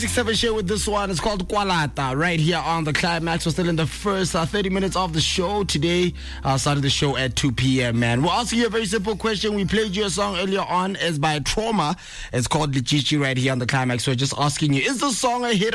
6-7 share with this one. It's called Kwalata right here on the Climax. We're still in the first 30 minutes of the show today. Started the show at 2 p.m. man. We're asking you a very simple question. We played you a song earlier on. It's by Trauma. It's called Lichichi right here on the Climax. We're just asking you, is the song a hit